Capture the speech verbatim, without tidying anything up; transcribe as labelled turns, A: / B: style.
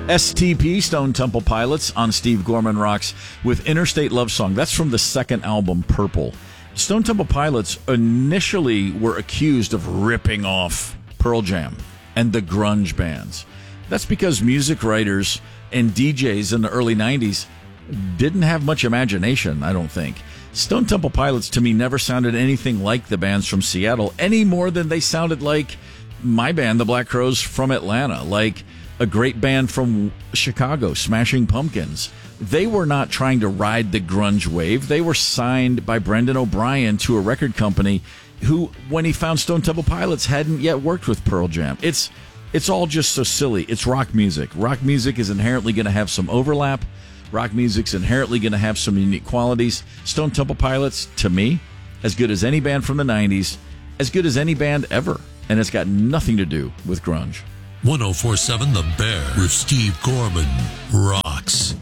A: S T P, Stone Temple Pilots, on Steve Gorman Rocks with Interstate Love Song. That's from the second album, Purple. Stone Temple Pilots initially were accused of ripping off Pearl Jam and the grunge bands. That's because music writers and D Js in the early nineties didn't have much imagination, I don't think. Stone Temple Pilots, to me, never sounded anything like the bands from Seattle, any more than they sounded like my band, the Black Crowes, from Atlanta, like a great band from Chicago, Smashing Pumpkins. They were not trying to ride the grunge wave. They were signed by Brendan O'Brien to a record company who, when he found Stone Temple Pilots, hadn't yet worked with Pearl Jam. It's it's all just so silly. It's rock music. Rock music is inherently going to have some overlap. Rock music's inherently going to have some unique qualities. Stone Temple Pilots, to me, as good as any band from the nineties, as good as any band ever. And it's got nothing to do with grunge.
B: one oh four point seven The Bear with Steve Gorman rocks.